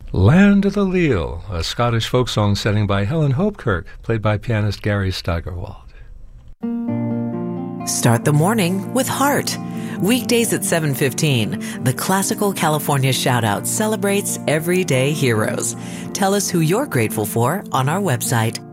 Land of the Leal, a Scottish folk song setting by Helen Hopekirk, played by pianist Gary Steigerwald. Start the morning with heart. Weekdays at 7:15, the Classical California Shoutout celebrates everyday heroes. Tell us who you're grateful for on our website,